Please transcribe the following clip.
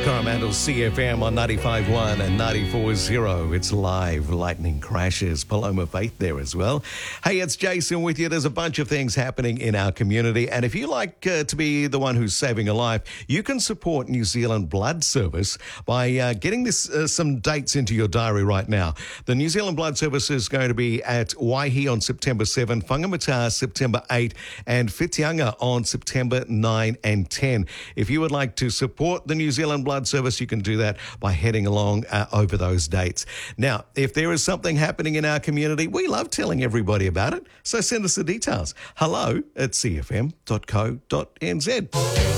Coromandel CFM on 95.1 and 94.0. It's live. Lightning crashes. Paloma Faith there as well. Hey, it's Jason with you. There's a bunch of things happening in our community. And if you like to be the one who's saving a life, you can support New Zealand Blood Service by getting some dates into your diary right now. The New Zealand Blood Service is going to be at Waihi on September 7, Whangamata September 8, and Whitianga on September 9 and 10. If you would like to support the New Zealand Blood Service, you can do that by heading along over those dates. Now, if there is something happening in our community, we love telling everybody about it. So send us the details. hello@cfm.co.nz.